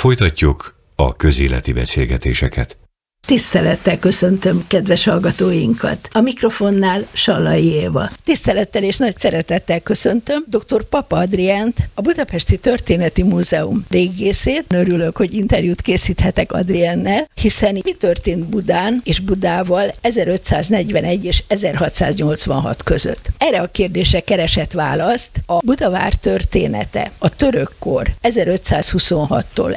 Folytatjuk a közéleti beszélgetéseket. Tisztelettel köszöntöm kedves hallgatóinkat. A mikrofonnál Sallai Éva. Tisztelettel és nagy szeretettel köszöntöm dr. Papa Adriánt, a Budapesti Történeti Múzeum régészét. Örülök, hogy interjút készíthetek Adriánnel, hiszen mi történt Budán és Budával 1541 és 1686 között. Erre a kérdésre keresett választ a Budavár története, a török kor 1526-tól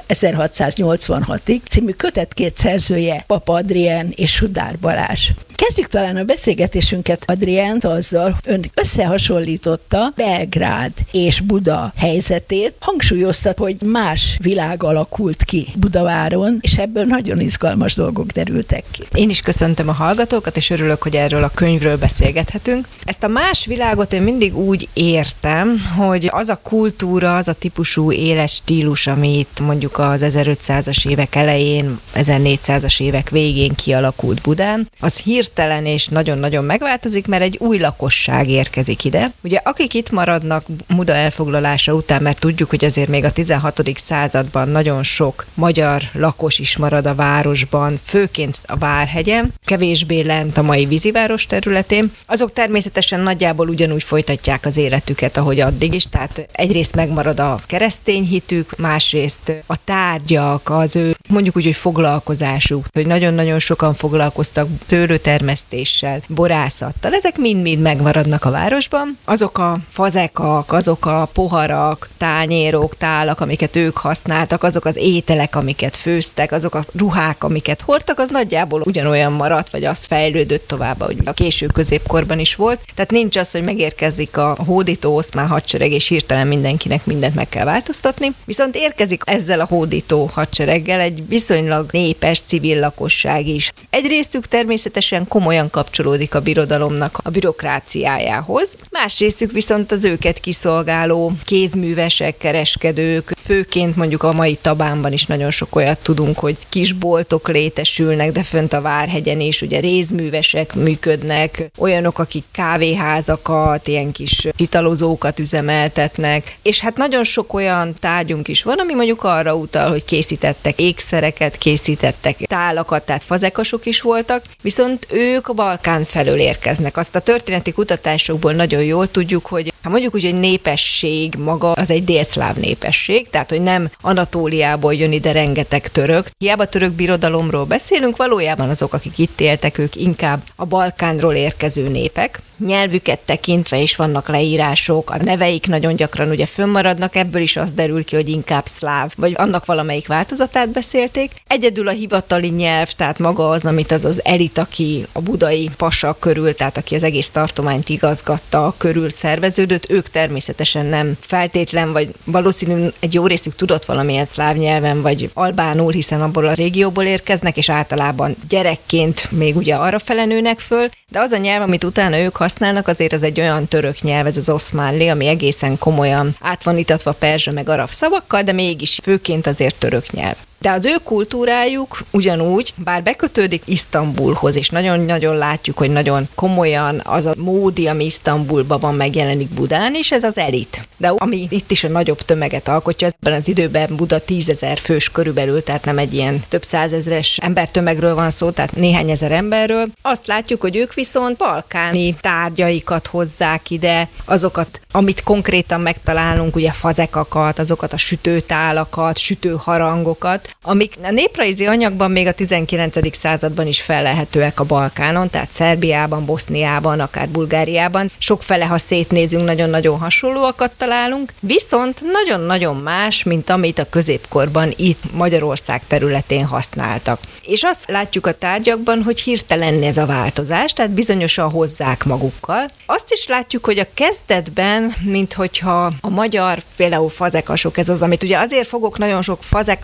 1686-ig című kötetkét szerzője Papa Adrián és Sudár Balázs. Kezdjük talán a beszélgetésünket Adriánt azzal, ön összehasonlította Belgrád és Buda helyzetét, hangsúlyozta, hogy más világ alakult ki Budaváron, és ebből nagyon izgalmas dolgok derültek ki. Én is köszöntöm a hallgatókat, és örülök, hogy erről a könyvről beszélgethetünk. Ezt a más világot én mindig úgy értem, hogy az a kultúra, az a típusú éles stílus, amit mondjuk az 1500-as évek elején, 1400-as évek végén kialakult Budán, az hirtelen és nagyon-nagyon megváltozik, mert egy új lakosság érkezik ide. Ugye akik itt maradnak Buda elfoglalása után, mert tudjuk, hogy azért még a 16. században nagyon sok magyar lakos is marad a városban, főként a Várhegyen, kevésbé lent a mai víziváros területén, azok természetesen nagyjából ugyanúgy folytatják az életüket, ahogy addig is, tehát egyrészt megmarad a keresztény hitük, másrészt a tárgyak, az ő mondjuk úgy, hogy foglalkozásuk, hogy nagyon-nagyon sokan foglalkoztak szőlőtermesztéssel, borászattal. Ezek mind-mind megmaradnak a városban. Azok a fazekak, azok a poharak, tányérok, tálak, amiket ők használtak, azok az ételek, amiket főztek, azok a ruhák, amiket hordtak, az nagyjából ugyanolyan maradt, vagy az fejlődött tovább, ahogy a késő középkorban is volt. Tehát nincs az, hogy megérkezik a hódító oszmán hadsereg, és hirtelen mindenkinek mindent meg kell változtatni. Viszont érkezik ezzel a hódító hadsereggel egy viszonylag népes civil lakosság is. Egy részük természetesen komolyan kapcsolódik a birodalomnak a bürokráciájához, más részük viszont az őket kiszolgáló kézművesek, kereskedők, főként mondjuk a mai Tabánban is nagyon sok olyat tudunk, hogy kisboltok létesülnek, de fönt a Várhegyen is ugye rézművesek működnek, olyanok, akik kávéházakat, ilyen kis italozókat üzemeltetnek, és hát nagyon sok olyan tárgyunk is van, ami mondjuk arra utal, hogy készítettek ékszereket, készítettek tálakat, tehát fazekasok is voltak, viszont ők a Balkán felől érkeznek. Azt a történeti kutatásokból nagyon jól tudjuk, hogy mondjuk úgy, hogy népesség maga az egy délszláv népesség, tehát hogy nem Anatóliából jön ide rengeteg török. Hiába török birodalomról beszélünk, valójában azok, akik itt éltek, ők inkább a Balkánról érkező népek. Nyelvüket tekintve is vannak leírások, a neveik nagyon gyakran ugye fönnmaradnak, ebből is az derül ki, hogy inkább szláv, vagy annak valamelyik változatát beszélték. Egyedül a hivatali nyelv, tehát maga az, amit az elit, aki a budai pasa körül, tehát aki az egész tartományt igazgatta, körül szerveződött, ők természetesen nem feltétlen, vagy valószínűleg egy jó részük tudott valamilyen szláv nyelven, vagy albánul, hiszen abból a régióból érkeznek, és általában gyerekként még ugye arra fele nőnek föl, de az a nyelv, amit utána ők használnak, azért az egy olyan török nyelv, ez az oszmánli, ami egészen komolyan át van itatva perzsa meg arab szavakkal, de mégis főként azért török nyelv. De az ő kultúrájuk ugyanúgy, bár bekötődik Isztambulhoz, és nagyon-nagyon látjuk, hogy nagyon komolyan az a módi, ami Isztambulban van, megjelenik Budán, és ez az elit. De ami itt is a nagyobb tömeget alkotja, ebben az időben Buda 10 000 fős körülbelül, tehát nem egy ilyen több százezres embertömegről van szó, tehát néhány ezer emberről. Azt látjuk, hogy ők viszont balkáni tárgyaikat hozzák ide, azokat, amit konkrétan megtalálunk, ugye fazekakat, azokat a sütőtálakat, sütőharangokat, amik a néprajzi anyagban még a 19. században is fellelhetőek a Balkánon, tehát Szerbiában, Boszniában, akár Bulgáriában. Sokfele, ha szétnézünk, nagyon-nagyon hasonlóakat találunk, viszont nagyon-nagyon más, mint amit a középkorban itt Magyarország területén használtak. És azt látjuk a tárgyakban, hogy hirtelen ez a változás, tehát bizonyosan hozzák magukkal. Azt is látjuk, hogy a kezdetben, minthogyha a magyar például fazekasok, ez az, amit ugye azért fogok nagyon sok fazekast, meg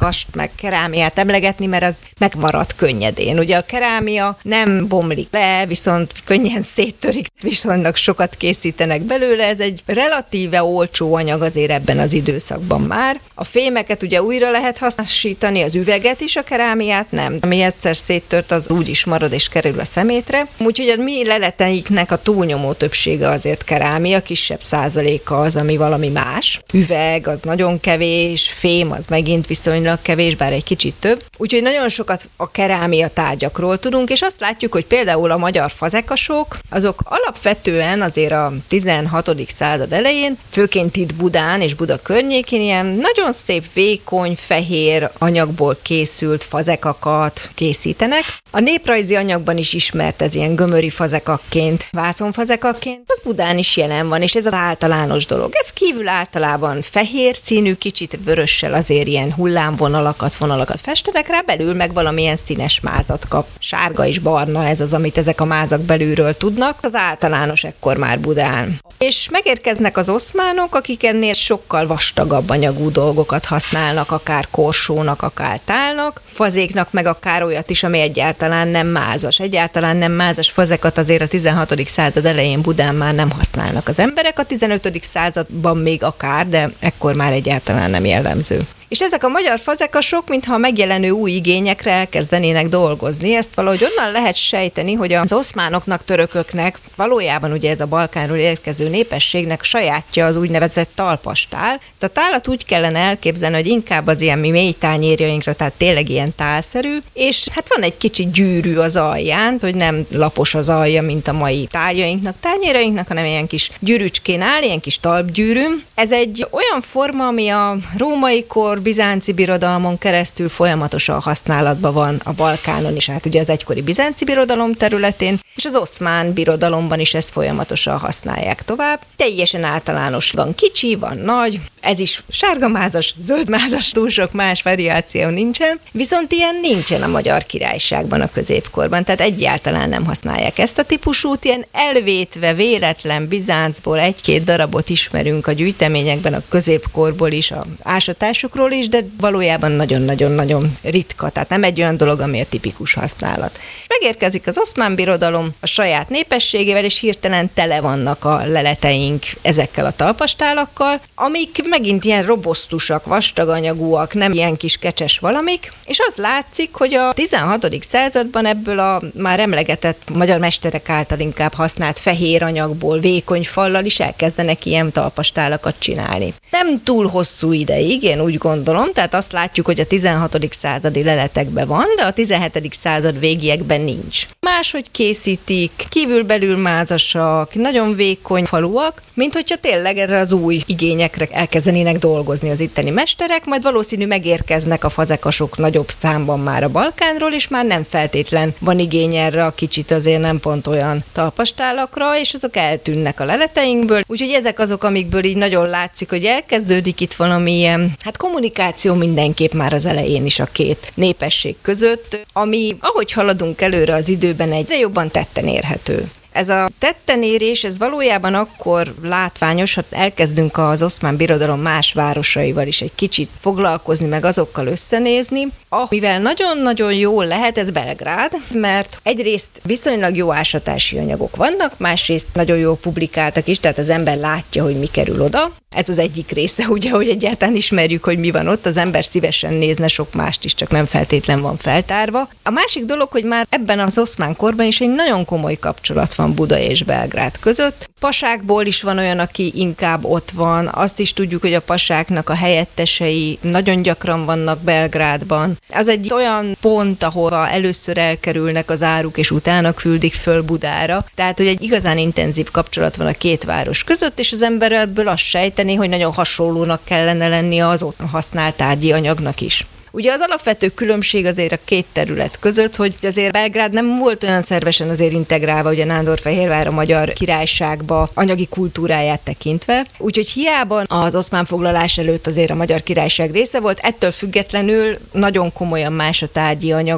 kerámiát emlegetni, mert az megmarad könnyedén. Ugye a kerámia nem bomlik le, viszont könnyen széttörik, viszonylag sokat készítenek belőle. Ez egy relatíve olcsó anyag azért ebben az időszakban már. A fémeket ugye újra lehet hasznosítani, az üveget is, a kerámiát nem. Ami egyszer széttört, az úgy is marad és kerül a szemétre. Úgyhogy a mi leleteiknek a túlnyomó többsége azért kerámia, kisebb százaléka az, ami valami más. Üveg az nagyon kevés, fém az megint viszonylag kevés, bár egy kicsit több. Úgyhogy nagyon sokat a kerámia tárgyakról tudunk, és azt látjuk, hogy például a magyar fazekasok, azok alapvetően azért a 16. század elején, főként itt Budán és Buda környékén ilyen nagyon szép, vékony, fehér anyagból készült fazekakat készítenek. A néprajzi anyagban is ismert ez ilyen gömöri fazekakként, vászonfazekakként, az Budán is jelen van, és ez az általános dolog. Ez kívül általában fehér színű, kicsit vörössel azért ilyen hullámvonalakat, vonalakat festenek rá, belül meg valamilyen színes mázat kap. Sárga és barna, ez az, amit ezek a mázak belülről tudnak, az általános ekkor már Budán. És megérkeznek az oszmánok, akik ennél sokkal vastagabb anyagú dolgokat használnak, akár korsónak, akár tálnak, fazéknak meg akár olyat is, ami egyáltalán nem mázas. Egyáltalán nem mázas fazekat azért a 16. század elején Budán már nem használnak az emberek, a 15. században még akár, de ekkor már egyáltalán nem jellemző. És ezek a magyar fazekasok, mintha a megjelenő új igényekre elkezdenének dolgozni. Ezt valahogy onnan lehet sejteni, hogy az oszmánoknak, törököknek, valójában ugye ez a Balkánról érkező népességnek sajátja az úgynevezett talpastál. A tálat úgy kellene elképzelni, hogy inkább az ilyen mi mély tányérjainkra, tehát tényleg ilyen tálszerű, és hát van egy kicsi gyűrű az alján, hogy nem lapos az alja, mint a mai tányérainknak, hanem ilyen kis gyűrűcskén áll, ilyen kis talpgyűrű. Ez egy olyan forma, ami a római kor, bizánci birodalmon keresztül folyamatosan használatban van a Balkánon is, hát ugye az egykori bizánci birodalom területén, és az oszmán birodalomban is ezt folyamatosan használják tovább. Teljesen általános, van kicsi, van nagy, ez is sárgamázas, zöldmázas, túl sok más variáció nincsen, viszont ilyen nincsen a Magyar Királyságban a középkorban, tehát egyáltalán nem használják ezt a típusút, ilyen elvétve, véletlen Bizáncból egy-két darabot ismerünk a gyűjteményekben, a középkorból is, a ásatásokról is, de valójában nagyon-nagyon-nagyon ritka, tehát nem egy olyan dolog, ami a tipikus használat. Megérkezik az Oszmán Birodalom a saját népességével, és hirtelen tele vannak a leleteink ezekkel a talpastálakkal, amik megint ilyen robosztusak, vastaganyagúak, nem ilyen kis kecses valamik, és az látszik, hogy a 16. században ebből a már emlegetett magyar mesterek által inkább használt fehér anyagból, vékony fallal is elkezdenek ilyen talpastálakat csinálni. Nem túl hosszú ideig, én úgy gondolom, tehát azt látjuk, hogy a 16. századi leletekben van, de a 17. század végiekben nincs. Máshogy készítik, kívülbelül mázasak, nagyon vékony faluak, mint hogyha tényleg erre az új igényekre elkezdenének dolgozni az itteni mesterek, majd valószínű megérkeznek a fazekasok nagyobb számban már a Balkánról, és már nem feltétlen van igény erre a kicsit azért nem pont olyan talpastálakra, és azok eltűnnek a leleteinkből. Úgyhogy ezek azok, amikből így nagyon látszik, hogy elkezdődik itt valami ilyen, hát kommunikáció mindenképp már az elején is a két népesség között, ami ahogy haladunk előre az időben egyre jobban tetten érhető. Ez a tettenérés, ez valójában akkor látványos, ha elkezdünk az Oszmán Birodalom más városaival is egy kicsit foglalkozni, meg azokkal összenézni. Amivel nagyon-nagyon jól lehet, ez Belgrád, mert egyrészt viszonylag jó ásatási anyagok vannak, másrészt nagyon jól publikáltak is, tehát az ember látja, hogy mi kerül oda. Ez az egyik része, ugye, hogy egyáltalán ismerjük, hogy mi van ott, az ember szívesen nézne sok mást is, csak nem feltétlen van feltárva. A másik dolog, hogy már ebben az oszmán korban is egy nagyon komoly kapcsolat van Buda és Belgrád között. Pasákból is van olyan, aki inkább ott van, azt is tudjuk, hogy a pasáknak a helyettesei nagyon gyakran vannak Belgrádban. Az egy olyan pont, ahol először elkerülnek az áruk, és utána küldik föl Budára. Tehát, hogy egy igazán intenzív kapcsolat van a két város között, és az ember ebből azt sejteni, hogy nagyon hasonlónak kellene lennie az ott használt tárgyi anyagnak is. Ugye az alapvető különbség azért a két terület között, hogy azért Belgrád nem volt olyan szervesen azért integrálva, ugye Nándorfehérvár a Magyar Királyságba anyagi kultúráját tekintve. Úgyhogy hiába az oszmán foglalás előtt azért a Magyar Királyság része volt, ettől függetlenül nagyon komolyan más a tárgyi anyaga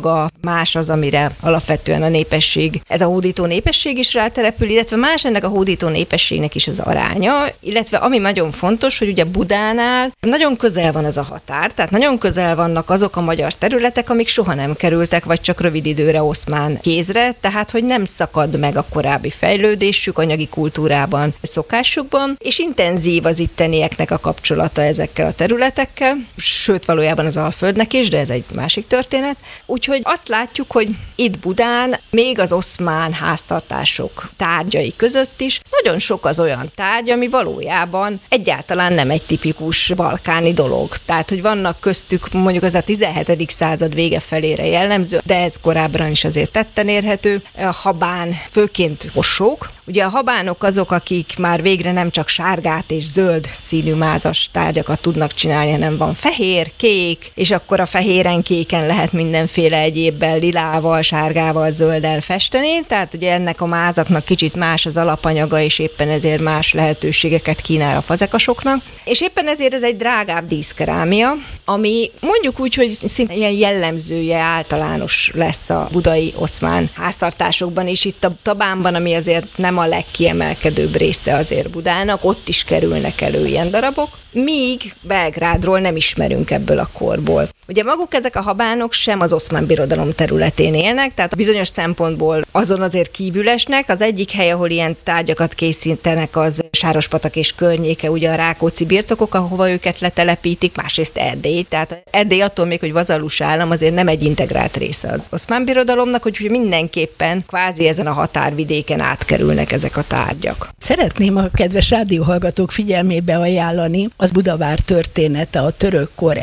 más az, amire alapvetően a népesség, ez a hódító népesség is rátelepül, illetve más ennek a hódító népességnek is az aránya, illetve ami nagyon fontos, hogy ugye Budánál nagyon közel van az a határ, tehát nagyon közel vannak azok a magyar területek, amik soha nem kerültek, vagy csak rövid időre oszmán kézre, tehát hogy nem szakad meg a korábbi fejlődésük anyagi kultúrában, szokásukban, és intenzív az ittenieknek a kapcsolata ezekkel a területekkel, sőt valójában az Alföldnek is, de ez egy másik történet. Úgyhogy azt látjuk, hogy itt Budán még az oszmán háztartások tárgyai között is nagyon sok az olyan tárgy, ami valójában egyáltalán nem egy tipikus balkáni dolog. Tehát, hogy vannak köztük mondjuk az a 17. század vége felére jellemző, de ez korábban is azért tetten érhető. A habán, főként osók. Ugye a habánok azok, akik már végre nem csak sárgát és zöld színű mázas tárgyakat tudnak csinálni, hanem van fehér, kék, és akkor a fehéren, kéken lehet mindenféle egyébbel, lilával, sárgával, zölddel festeni. Tehát ugye ennek a mázaknak kicsit más az alapanyaga, és éppen ezért más lehetőségeket kínál a fazekasoknak. És éppen ezért ez egy drágább díszkerámia, ami mondjuk úgy, hogy szinte ilyen jellemzője általános lesz a budai oszmán háztartásokban, és itt a Tabánban, ami azért nem a legkiemelkedőbb része azért Budának, ott is kerülnek elő ilyen darabok, míg Belgrádról nem ismerünk ebből a korból. Ugye maguk ezek a habánok sem az Oszmán Birodalom területén élnek, tehát bizonyos szempontból azon azért kívül esnek. Az egyik hely, ahol ilyen tárgyakat készítenek, az Sárospatak és környéke, ugye a Rákóczi birtokok, ahova őket letelepítik, másrészt Erdély. Tehát Erdély attól még, hogy vazalus állam, azért nem egy integrált része az Oszmán Birodalomnak, hogy mindenképpen kvázi ezen a határvidéken átkerülnek ezek a tárgyak. Szeretném a kedves rádióhallgatók figyelmébe ajánlani az Budavár története, a török kor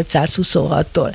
1526-tól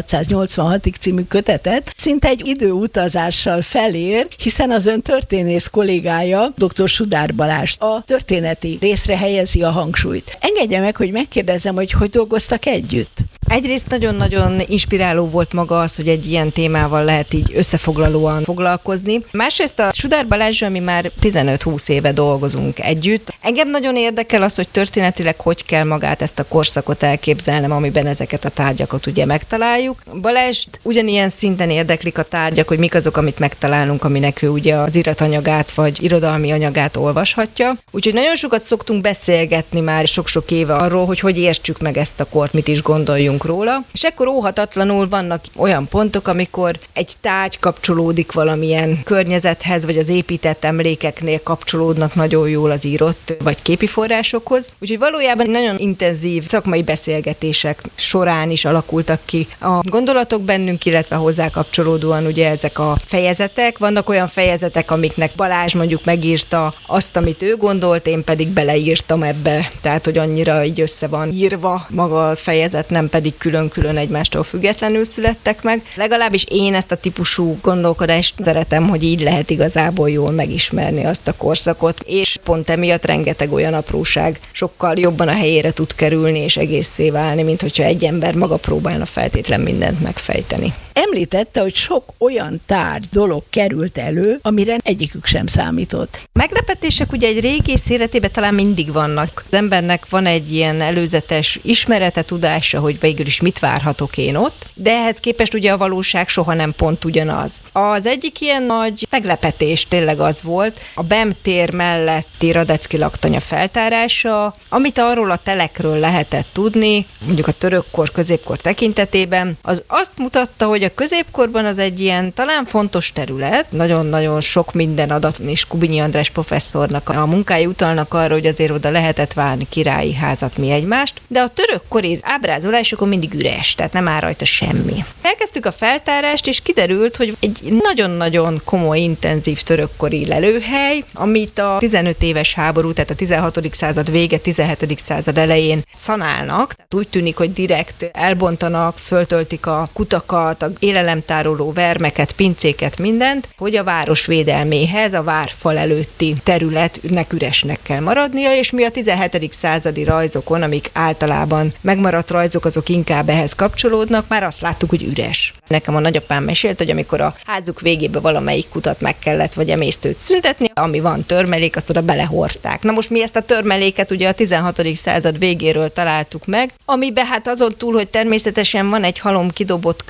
1686-ig című kötetet. Szinte egy időutazással felér, hiszen az ön történész kollégája, dr. Sudár Balázs a történeti részre helyezi a hangsúlyt. Engedje meg, hogy megkérdezem, hogy dolgoztak együtt. Egyrészt nagyon-nagyon inspiráló volt maga az, hogy egy ilyen témával lehet így összefoglalóan foglalkozni. Másrészt a Sudár Balázsral mi már 15-20 éve dolgozunk együtt. Engem nagyon érdekel az, hogy történetileg hogy kell magát ezt a korszakot elképzelnem, amiben ezeket a tárgyakat ugye megtaláljuk. Balázst ugyanilyen szinten érdeklik a tárgyak, hogy mik azok, amit megtalálunk, aminek ő ugye az iratanyagát vagy irodalmi anyagát olvashatja. Úgyhogy nagyon sokat szoktunk beszélgetni már sok-sok éve arról, hogy értsük meg ezt a kort, mit is gondoljunk róla. És ekkor óhatatlanul vannak olyan pontok, amikor egy tárgy kapcsolódik valamilyen környezethez, vagy az épített emlékeknél kapcsolódnak nagyon jól az írott vagy képi forrásokhoz. Úgyhogy valójában nagyon intenzív szakmai beszélgetések során is alakultak ki a gondolatok bennünk, illetve hozzá kapcsolódóan ugye ezek a fejezetek. Vannak olyan fejezetek, amiknek Balázs mondjuk megírta azt, amit ő gondolt, én pedig beleírtam ebbe. Tehát, hogy annyira így össze van írva maga a fejezet, nem pedig külön-külön egymástól függetlenül születtek meg. Legalábbis én ezt a típusú gondolkodást szeretem, hogy így lehet igazából jól megismerni azt a korszakot, és pont emiatt rengeteg olyan apróság sokkal jobban a helyére tud kerülni és egészé válni, mint hogyha egy ember maga próbálna feltétlen mindent megfejteni. Említette, hogy sok olyan tárgy, dolog került elő, amire egyikük sem számított. Meglepetések ugye egy régész életében talán mindig vannak. Az embernek van egy ilyen előzetes ismerete, tudása, hogy végül is mit várhatok én ott, de ehhez képest ugye a valóság soha nem pont ugyanaz. Az egyik ilyen nagy meglepetés tényleg az volt, a BEM tér melletti Radecki laktanya feltárása, amit arról a telekről lehetett tudni, mondjuk a törökkor, középkor tekintetében, az azt mutatta, hogy a középkorban az egy ilyen talán fontos terület, nagyon-nagyon sok minden adat, és Kubinyi András professzornak a munkái utalnak arra, hogy azért oda lehetett várni királyi házat mi egymást, de a törökkori ábrázolásokon mindig üres, tehát nem áll rajta semmi. Elkezdtük a feltárást, és kiderült, hogy egy nagyon-nagyon komoly, intenzív törökkori lelőhely, amit a 15 éves háború, tehát a 16. század vége, 17. század elején szanálnak. Tehát úgy tűnik, hogy direkt elbontanak, föltöltik a kutakat, a élelemtároló vermeket, pincéket, mindent, hogy a város védelméhez a várfal előtti területnek üresnek kell maradnia, és mi a 17. századi rajzokon, amik általában megmaradt rajzok, azok inkább ehhez kapcsolódnak, már azt láttuk, hogy üres. Nekem a nagyapám mesélt, hogy amikor a házuk végébe valamelyik kutat meg kellett, vagy emésztőt szüntetni, ami van törmelék, azt oda belehordták. Na most mi ezt a törmeléket ugye a 16. század végéről találtuk meg, amiben hát azon túl, hogy természetesen van egy halom kidobott kő darab,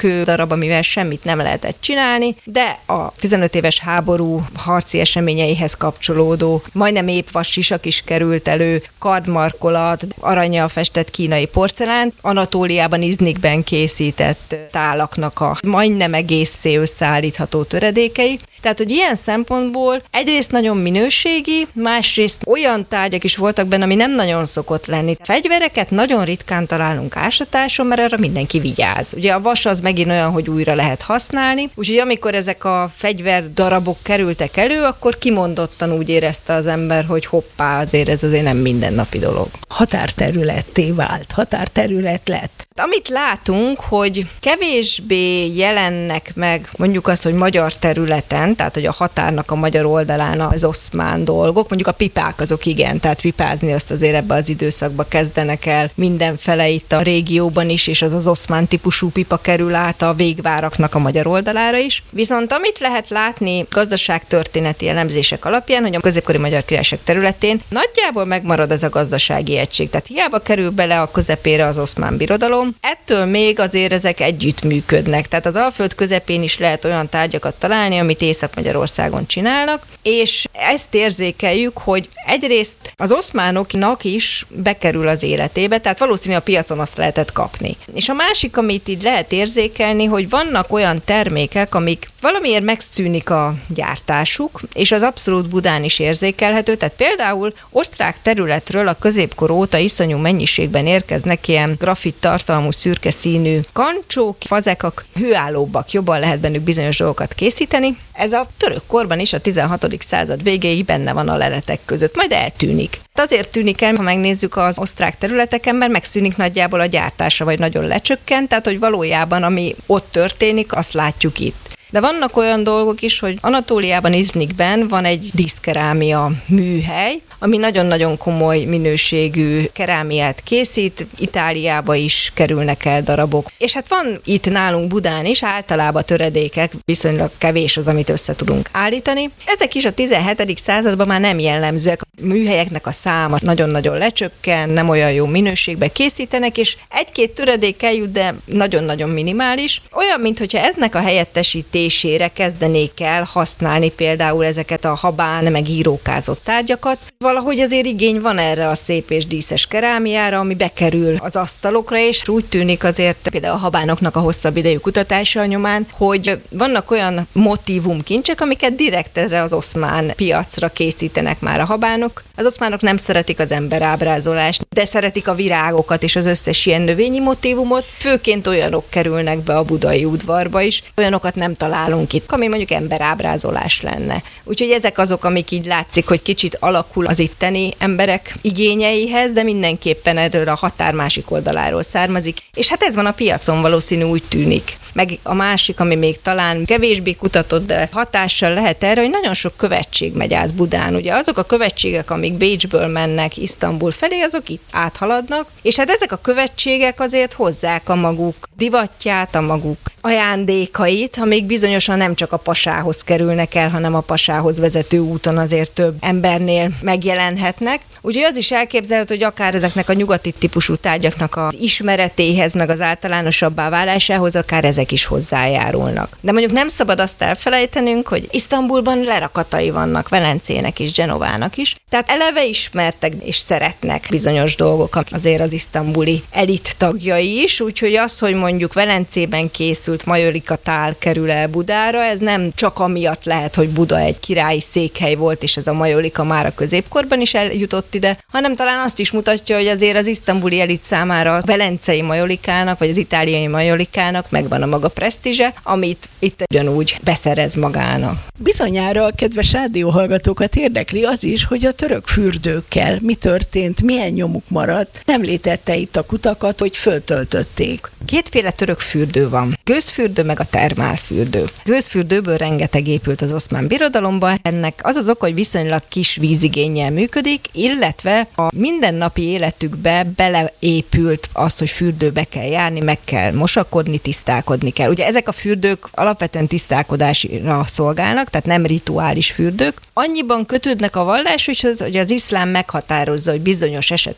darab, amivel semmit nem lehetett csinálni, de a 15 éves háború harci eseményeihez kapcsolódó, majdnem épp vassisak is került elő, kardmarkolat, arannyal festett kínai porcelán, Anatóliában, Iznikben készített tálaknak a majdnem egészé összeállítható töredékei. Tehát, hogy ilyen szempontból egyrészt nagyon minőségi, másrészt olyan tárgyak is voltak benne, ami nem nagyon szokott lenni. Fegyvereket nagyon ritkán találunk ásatáson, mert arra mindenki vigyáz. Ugye a vas az megint olyan, hogy újra lehet használni, úgyhogy amikor ezek a fegyverdarabok kerültek elő, akkor kimondottan úgy érezte az ember, hogy hoppá, ez azért nem mindennapi dolog. Határterületté vált, határterület lett. Amit látunk, hogy kevésbé jelennek meg mondjuk azt, hogy magyar területen, tehát hogy a határnak a magyar oldalán az oszmán dolgok, mondjuk a pipák azok igen, tehát pipázni azt azért ebbe az időszakba kezdenek el mindenfele itt a régióban is, és az oszmán típusú pipa kerül át a végváraknak a magyar oldalára is. Viszont amit lehet látni gazdaságtörténeti elemzések alapján, hogy a középkori Magyar Királyság területén nagyjából megmarad ez a gazdasági egység, tehát hiába kerül bele a közepére az Oszmán Birodalom, ettől még azért ezek együttműködnek. Tehát az Alföld közepén is lehet olyan tárgyakat találni, amit Észak-Magyarországon csinálnak, és ezt érzékeljük, hogy egyrészt az oszmánoknak is bekerül az életébe, tehát valószínű a piacon azt lehetett kapni. És a másik, amit így lehet érzékelni, hogy vannak olyan termékek, amik valamiért megszűnik a gyártásuk, és az abszolút Budán is érzékelhető, tehát például osztrák területről a középkor óta iszonyú mennyiségben érkeznek ilyen grafit tartalmú szürke színű kancsók, fazekak, hőállóbbak, jobban lehet bennük bizonyos dolgokat készíteni. Ez a török korban is a 16. század végéig benne van a leletek között, majd eltűnik. Azért tűnik el, ha megnézzük az osztrák területeken, mert megszűnik nagyjából a gyártása, vagy nagyon lecsökkent, tehát hogy valójában ami ott történik, azt látjuk itt. De vannak olyan dolgok is, hogy Anatóliában, Iznikben van egy díszkerámia műhely, ami nagyon-nagyon komoly minőségű kerámiát készít, Itáliába is kerülnek el darabok. És hát van itt nálunk Budán is általában töredékek, viszonylag kevés az, amit össze tudunk állítani. Ezek is a 17. században már nem jellemzőek. A műhelyeknek a száma nagyon-nagyon lecsökken, nem olyan jó minőségben készítenek, és egy-két töredék eljut, de nagyon-nagyon minimális. Olyan, mintha ennek a helyettesítésére kezdenék el használni például ezeket a habán, meg írókázott tárgyakat. Valahogy azért igény van erre a szép és díszes kerámiára, ami bekerül az asztalokra, és úgy tűnik azért például a habánoknak a hosszabb idejű kutatása nyomán, hogy vannak olyan motívumkincsek, amiket direkt erre az oszmán piacra készítenek már a habánok. Az oszmánok nem szeretik az emberábrázolást, de szeretik a virágokat és az összes ilyen növényi motívumot. Főként olyanok kerülnek be a budai udvarba is, olyanokat nem találunk itt, ami mondjuk emberábrázolás lenne. Úgyhogy ezek azok, amik így látszik, hogy kicsit alakul az itteni emberek igényeihez, de mindenképpen erről a határ másik oldaláról származik. És hát ez van a piacon, valószínű úgy tűnik. Meg a másik, ami még talán kevésbé kutatott, de hatással lehet erre, hogy nagyon sok követség megy át Budán. Ugye azok a követségek, amik Bécsből mennek Isztambul felé, azok itt áthaladnak, és hát ezek a követségek azért hozzák a maguk divatját, a maguk ajándékait, amik bizonyosan nem csak a pasához kerülnek el, hanem a pasához vezető úton azért több embernél megjelenhetnek. Úgyhogy az is elképzelhető, hogy akár ezeknek a nyugati típusú tárgyaknak az ismeretéhez, meg az általánosabbá válásához akár ezek is hozzájárulnak. De mondjuk nem szabad azt elfelejtenünk, hogy Isztambulban lerakatai vannak, Velencének is, Genovának is. Tehát eleve ismertek és szeretnek bizonyos dolgok azért az isztambuli elit tagjai is, úgyhogy az, hogy mondjuk Velencében készült majolika tál kerül el Budára, ez nem csak amiatt lehet, hogy Buda egy királyi székhely volt, és ez a majolika már a középkorban is eljutott ide, hanem talán azt is mutatja, hogy azért az isztambuli elit számára a velencei majolikának, vagy az itáliai majolikának megvan a maga presztízse, amit itt ugyanúgy beszerez magának. Bizonyára a kedves rádióhallgatókat érdekli az is, hogy a török fürdőkkel mi történt, milyen nyomuk maradt. Nem létette itt a kutakat, hogy föltöltötték. Kétféle török fürdő van. Gőzfürdő meg a termálfürdő. Gőzfürdőből rengeteg épült az Oszmán Birodalomban. Ennek az az oka, hogy viszonylag kis vízigénnyel működik, illetve a mindennapi életükbe beleépült az, hogy fürdőbe kell járni, meg kell mosakodni, tisztálkodni kell. Ugye ezek a fürdők alapvetően tisztálkodásra szolgálnak, tehát nem rituális fürdők. Annyiban kötődnek a valláshoz, hogy az iszlám meghatározza, hogy bizonyos esetekben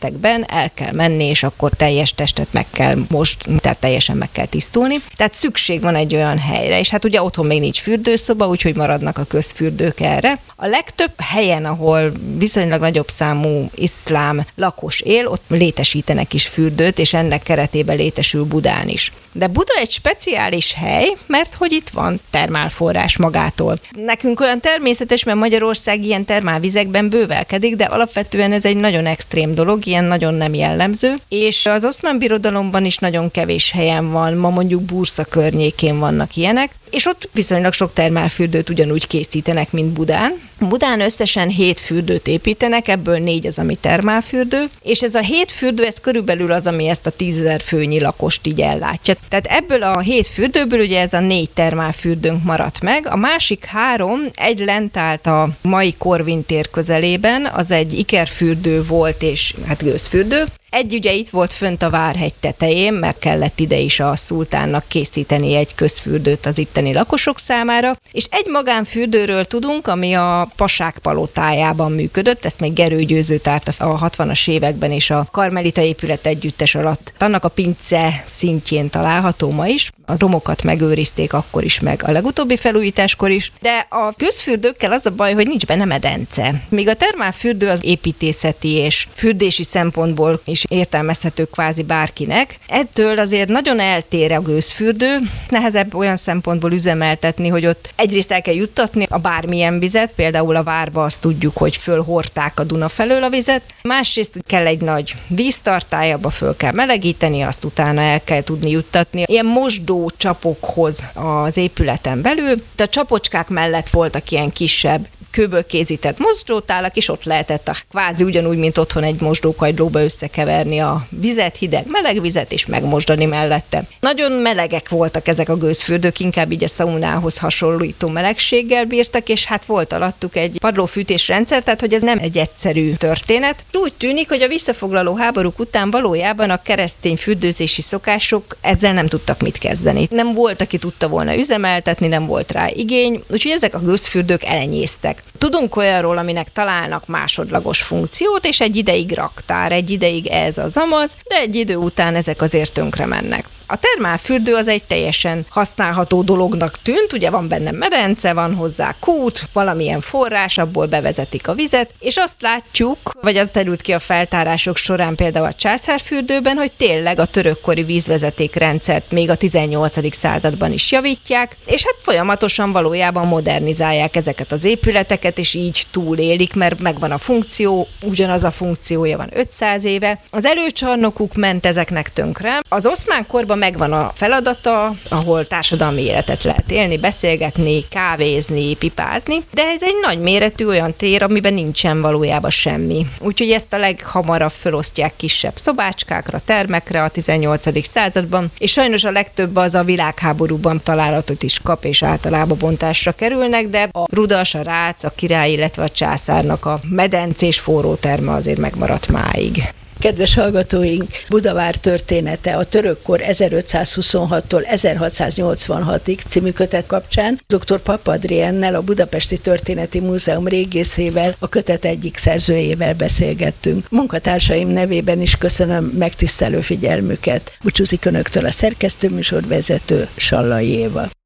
részekben el kell menni, és akkor teljes testet meg kell tehát teljesen meg kell tisztulni. Tehát szükség van egy olyan helyre, és hát ugye otthon még nincs fürdőszoba, úgyhogy maradnak a közfürdők erre. A legtöbb helyen, ahol viszonylag nagyobb számú iszlám lakos él, ott létesítenek is fürdőt, és ennek keretében létesül Budán is. De Buda egy speciális hely, mert hogy itt van termálforrás magától. Nekünk olyan természetes, mert Magyarország ilyen termálvizekben bővelkedik, de alapvetően ez egy nagyon extrém dolog, ilyen nagyon nem jellemző, és az Oszmán Birodalomban is nagyon kevés helyen van, ma mondjuk Bursa környékén vannak ilyenek, és ott viszonylag sok termálfürdőt ugyanúgy készítenek, mint Budán. Budán összesen 7 fürdőt építenek, ebből 4 az, ami termálfürdő, és ez a 7 fürdő, ez körülbelül az, ami ezt a 10 000 főnyi lakost így ellátja. Tehát ebből a 7 fürdőből ugye ez a 4 termálfürdőnk maradt meg, a másik 3, egy lent állt a mai Korvin tér közelében, az egy ikerfürdő volt, és hát gőzfürdő. Egy ugye itt volt fönt a Várhegy tetején, mert kellett ide is a szultánnak készíteni egy közfürdőt az itteni lakosok számára, és egy magánfürdőről tudunk, ami a Pasák palotájában működött, ezt még Gerő Győző tárta a 60-as években és a Karmelita épület együttes alatt. Annak a pince szintjén található ma is, a romokat megőrizték akkor is, meg a legutóbbi felújításkor is, de a közfürdőkkel az a baj, hogy nincs benne medence. Míg a termálfürdő az építészeti és fürdési szempontból is értelmezhető kvázi bárkinek. Ettől azért nagyon eltér a gőzfürdő, nehezebb olyan szempontból üzemeltetni, hogy ott egyrészt el kell juttatni a bármilyen vizet, például a Várba azt tudjuk, hogy fölhordták a Duna felől a vizet, másrészt kell egy nagy víztartály, abba föl kell melegíteni, azt utána el kell tudni juttatni ilyen mosdó csapokhoz az épületen belül, de a csapocskák mellett voltak ilyen kisebb kőből készített mosdótálak, és ott lehetett a kvázi ugyanúgy, mint otthon egy mosdókagylóba összekeverni a vizet, hideg, meleg vizet, és megmosdani mellette. Nagyon melegek voltak ezek a gőzfürdők, inkább így a szaunához hasonlító melegséggel bírtak, és hát volt alattuk egy padlófűtésrendszer, tehát hogy ez nem egy egyszerű történet. Úgy tűnik, hogy a visszafoglaló háborúk után valójában a keresztény fürdőzési szokások ezzel nem tudtak mit kezdeni. Nem volt, aki tudta volna üzemeltetni, nem volt rá igény, úgyhogy ezek a gőzfürdők elenyésztek. Tudunk olyanról, aminek találnak másodlagos funkciót, és egy ideig raktár, egy ideig ez az amaz, de egy idő után ezek azért tönkre mennek. A termálfürdő az egy teljesen használható dolognak tűnt, ugye van benne medence, van hozzá kút, valamilyen forrás, abból bevezetik a vizet, és azt látjuk, vagy az derült ki a feltárások során például a császárfürdőben, hogy tényleg a törökkori vízvezetékrendszert még a 18. században is javítják, és hát folyamatosan valójában modernizálják ezeket az épületeket, és így túlélik, mert megvan a funkció, ugyanaz a funkciója van 500 éve. Az előcsarnokuk ment ezeknek tönkre. Az oszmán korban megvan a feladata, ahol társadalmi életet lehet élni, beszélgetni, kávézni, pipázni, de ez egy nagy méretű olyan tér, amiben nincsen valójában semmi. Úgyhogy ezt a leghamarabb felosztják kisebb szobácskákra, termekre a 18. században, és sajnos a legtöbb az a világháborúban találatot is kap, és általában bontásra kerülnek, de a rudas, a rác, a király, illetve a császárnak a medencés forró terme azért megmaradt máig. Kedves hallgatóink, Budavár története a törökkor 1526-tól 1686-ig című kötet kapcsán dr. Papa Adriennel, a Budapesti Történeti Múzeum régészével, a kötet egyik szerzőjével beszélgettünk. Munkatársaim nevében is köszönöm megtisztelő figyelmüket. Búcsúzik önöktől a szerkesztőműsorvezető, Sallai Éva.